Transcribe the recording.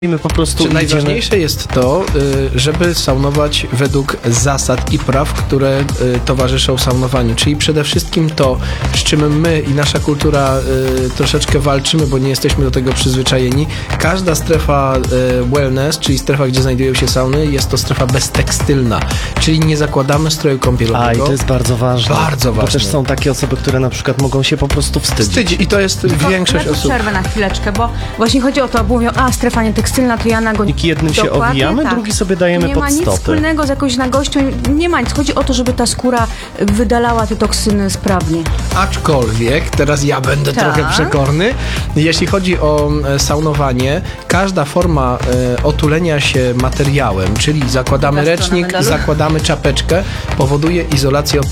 My po prostu Najważniejsze jest to, żeby saunować według zasad i praw, które towarzyszą saunowaniu. Czyli przede wszystkim to, z czym my i nasza kultura troszeczkę walczymy, bo nie jesteśmy do tego przyzwyczajeni. Każda strefa wellness, czyli strefa, gdzie znajdują się sauny, jest to strefa beztekstylna. Czyli nie zakładamy stroju kąpielowego. i to jest bardzo ważne. Bardzo ważne. Bo też są takie osoby, które na przykład mogą się po prostu wstydzić. I to jest większość osób. Przerwę na chwileczkę, bo właśnie chodzi o to, bo mówią, strefa nietekstylna, to ja nago... Jednym się Dokładnie owijamy, tak. drugi sobie dajemy nie pod ma nic stopy. wspólnego z jakąś nagością, nie ma nic. Chodzi o to, żeby ta skóra wydalała te toksyny sprawnie. Aczkolwiek, teraz ja będę Tak. trochę przekorny, jeśli chodzi o saunowanie, każda forma otulenia się materiałem, czyli zakładamy Pokaż to na ręcznik, medalu. zakładamy czapeczkę, powoduje izolację od